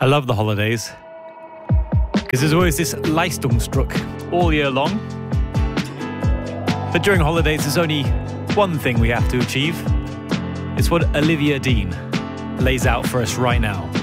I love the holidays because there's always this Leistungsdruck all year long. But during holidays, there's only one thing we have to achieve. It's what Olivia Dean lays out for us right now.